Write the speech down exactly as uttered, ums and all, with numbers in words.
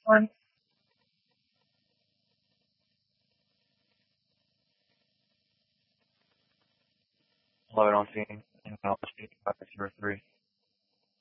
One. Load on scene. Technology five zero three.